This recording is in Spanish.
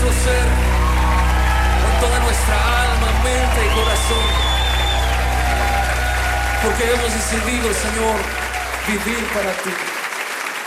nuestro ser, con toda nuestra alma, mente y corazón, porque hemos decidido, Señor, vivir para ti.